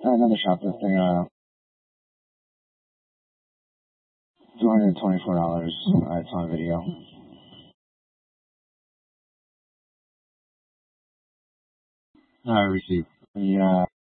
Another shoplifting, $224. It's on video. I received. Yeah.